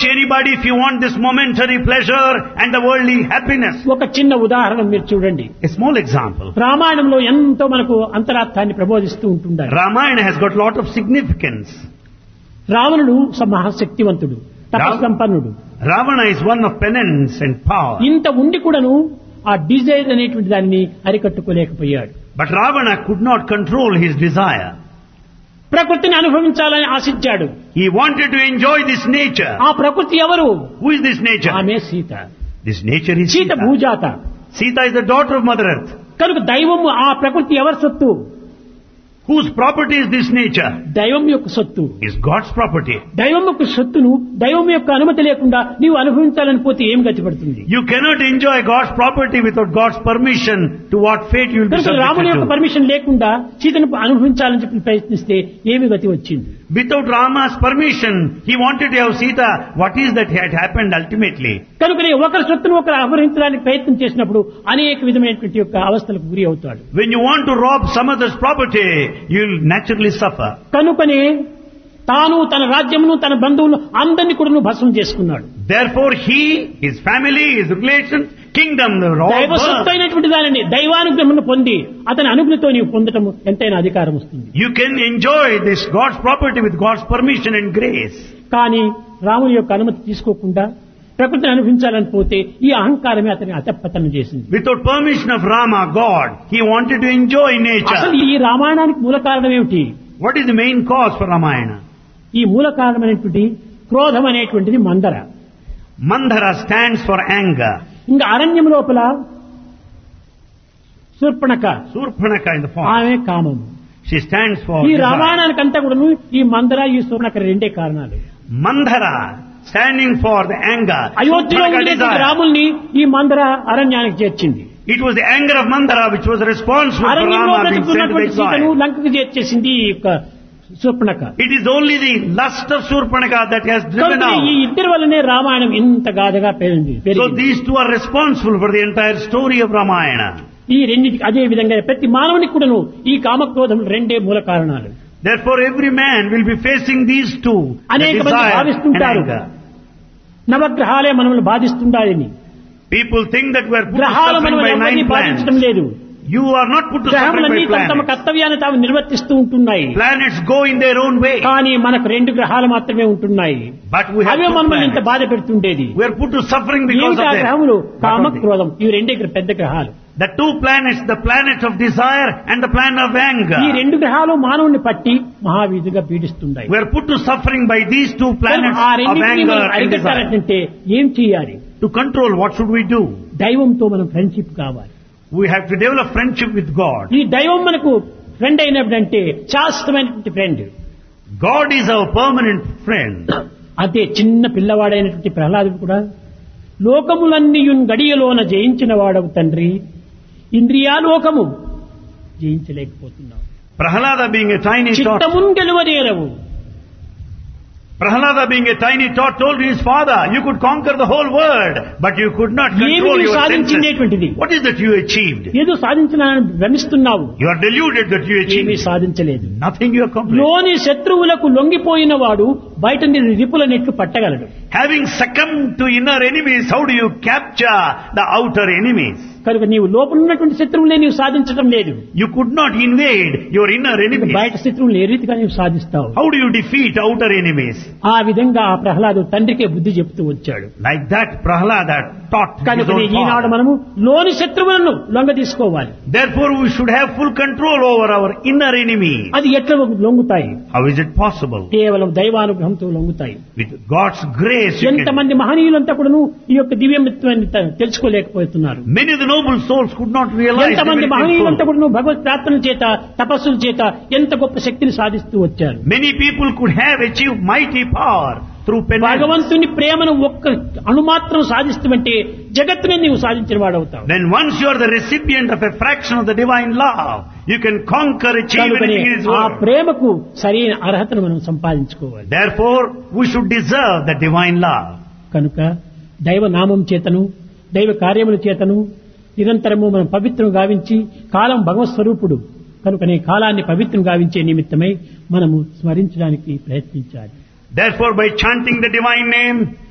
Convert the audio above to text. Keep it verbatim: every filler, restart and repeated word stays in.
Anybody, if you want this momentary pleasure and the worldly happiness. ఒక చిన్న ఉదాహరణ మీరు చూడండి. A small example. రామాయణంలో ఎంతో మనకు అంతరార్థాన్ని ప్రబోధిస్తూ ఉంటుంటారు. Ramayana has got lot of significance. రావణుడు మహాశక్తివంతుడు, తపస్సంపన్నుడు. Ravana is one of penance and power. ఇంత ఉండి కూడాను ఆ డిజైర్ అనేటువంటి దాన్ని అరికట్టుకోలేకపోయాడు. But Ravana could not control his desire. ప్రకృతిని అనుభవించాలని ఆశించాడు. He wanted to enjoy this nature. ఆ ప్రకృతి ఎవరు? Who is this nature? ఆమె Sita. This nature is Sita Sita. భూజాత. Sita is the daughter of Mother Earth. కనుక దైవము ఆ ప్రకృతి ఎవరి సొత్తు? Whose property is this nature? దైవం యొక్క సొత్తు. Is God's property. దైవం యొక్క సొత్తును దైవం యొక్క అనుమతి లేకుండా నీవు అనుభవించాలని పోతే ఏం గతి పడుతుంది? You cannot enjoy God's property without God's permission. To what fate you will be కనుక రాముని యొక్క subjected to. పర్మిషన్ లేకుండా సీతను అనుభవించాలని చెప్పి ప్రయత్నిస్తే ఏమి గతి వచ్చింది? Without Rama's permission, he wanted to have Sita. What is that had happened ultimately? కనుక ఒకరి సొత్తును ఒకరు అపహరించడానికి ప్రయత్నం చేసినప్పుడు అనేక విధమైనటువంటి యొక్క అవస్థలకు గురి అవుతాడు. When you want to rob some other's property, you will naturally suffer. కనుకనే తాను తన రాజ్యమును తన బంధువులను అందరినీ కూడా భస్మం చేసుకున్నాడు. Therefore he, his family, his relations, kingdom, they were all దైవ సొత్తు burned. అయినటువంటి దానిని దైవానుగ్రహమును పొంది అతని అనుగ్రహంతో నీవు పొందటం ఎంతైనా అధికారం వస్తుంది. You can enjoy this God's property with God's permission and grace. కానీ రాముని యొక్క అనుమతి తీసుకోకుండా ప్రకృతిని అనుభవించాలని పోతే ఈ అహంకారమే అతని అతపతనం చేసింది. Without permission of Rama, God, he wanted to enjoy అసలు nature. ఈ రామాయణానికి మూల కారణం ఏమిటి? What is the main cause for Ramayana? ఈ మూల కారణమైనటువంటి క్రోధం అనేటువంటిది మందర. Mandhara stands for anger. ఇంకా అరణ్యం లోపల Shurpanakha, Surpanaka in the form. ఆమె కామము. She stands for ఈ desire. రామాయణానికి అంతా కూడా ఈ మందర ఈ శూర్పణఖ రెండే కారణాలు. Mandhara standing for the anger. అయోధ్యలో Surpanaka ఉండేటువంటి desire. రాముల్ని ఈ మందర అరణ్యానికి చేర్చింది. It was the anger of Mandhara which was responsible for అరణ్యంలో Rama being sent to బ్రతుకున్నటువంటి సీతను exile. లంకకు చేర్చేసింది ఈ యొక్క Shurpanakha. It is only the lust of Surpanaka that has driven కనుక ఈ out. ఇద్దరి వల్లనే రామాయణం ఇంత గాథగా పెరిగింది. So పెరిగింది. these two are responsible for the entire story of Ramayana. ఈ రెండింటికి అదే విధంగా ప్రతి మానవునికి కూడాను ఈ కామక్రోధం రెండే మూల కారణాలు. Therefore every man will be facing these two, the అనేక మంది desire and భావిస్తుంటారు anger. నవగ్రహాలే మనల్ని బాధిస్తుంటాయని. People think that we are put to గ్రహాలు suffering మనం by ఎవరిని nine బాధించడం planets. లేదు. You are not put to suffering గ్రహములన్నీ by తమ తమ planets. కర్తవ్యాన్ని తాము నిర్వర్తిస్తూ ఉంటున్నాయి. Planets go in their own way. కానీ మనకు రెండు గ్రహాలు మాత్రమే ఉంటున్నాయి. But we have away two మనల్ని ఇంత planets. బాధ పెడుతుండేది. We are put to suffering because ఏమిటి of ఆ them. గ్రహములు? What comma are they? క్రోధం ఇవి రెండే పెద్ద గ్రహాలు. The two planets, the planet of desire and the planet of anger. ఈ రెండు గ్రహాలు మానవుని పట్టి మహావీధిగా పీడిస్తున్నాయి. We are put to suffering by these two planets ఆ of రెండింటినీ anger మనం and desire. అరికట్టాలంటే ఏం చేయాలి? To control, what should we do? దైవంతో మనం ఫ్రెండ్షిప్ కావాలి. We have to develop friendship with God. ఈ దైవం మనకు ఫ్రెండ్ అయినప్పుడంటే శాశ్వతమైనటువంటి friend. God is our permanent friend. అదే చిన్న పిల్లవాడైనటువంటి ప్రహ్లాదుడు కూడా లోకములన్నీయున్ గడియలోన జయించిన వాడవు తండ్రి, ఇంద్రియాలోకము జయించలేకపోతున్నావు. Prahalada being a tiny tot, చిత్తమున్ గెలువనేరవు. Prahalada being a tiny tot told his father, you could conquer the whole world, but you could not ఏమి control నీవు your senses. సాధించినటువంటిది? What is that you achieved? ఏదో సాధించాలని భ్రమిస్తున్నావు. You are deluded that you ఏమీ achieved. సాధించలేదు. Nothing you accomplished. లోని శత్రువులకు లొంగిపోయిన వాడు బయట రిపుల నెట్లు పట్టగలడు. Having succumbed to inner enemies, how do you capture the outer enemies? కనుక నీవు లోపల ఉన్నటువంటి శత్రువులే నీవు సాధించడం లేదు. You could not invade your inner enemies. బయట శత్రువులు ఏ రీతిగా నీవు సాధిస్తావు? How do you defeat outer enemies? ఆ విధంగా ఆ ప్రహ్లాదు తండ్రికే బుద్ధి చెప్తూ వచ్చాడు. Like that, Prahalada taught his కనుక own ఈనాడు father. మనము లోని శత్రువులను లొంగ తీసుకోవాలి. Therefore, we should have full control over our inner enemies. అది ఎట్లా లొంగుతాయి? How is it possible? కేవలం దైవానుగ్రహంతో లొంగుతాయి. With God's grace, you can. ఎంతమంది మహనీయులంతా కూడాను ఈ యొక్క దివ్యమిత్వాన్ని త- తెలుసుకోలేకపోతున్నారు. Many of the noble souls could not realize the ఎంతమంది mystery of మహనీయులంతా soul. కూడాను భగవత్ ప్రార్థన చేత తపస్సుల చేత ఎంత గొప్ప శక్తిని సాధిస్తూ వచ్చారు. Many people could have achieved mighty power through penance. భగవంతుని ప్రేమను ఒక్క అణుమాత్రం సాధిస్తామంటే జగత్తునే నీవు సాధించిన వాడవుతావు. Then once you are the recipient of a fraction of the divine love, you can conquer, achieve కనుకనే anything in this ఆ world. ప్రేమకు సరైన అర్హతను మనం సంపాదించుకోవాలి. Therefore, we should deserve the divine love. కనుక దైవ నామం చేతను దైవ కార్యముల చేతను నిరంతరము మనం పవిత్రం గావించి కాలం భగవత్ స్వరూపుడు కనుకనే కాలాన్ని పవిత్రం గావించే నిమిత్తమై మనము స్మరించడానికి ప్రయత్నించాలి. Therefore, by chanting the divine name,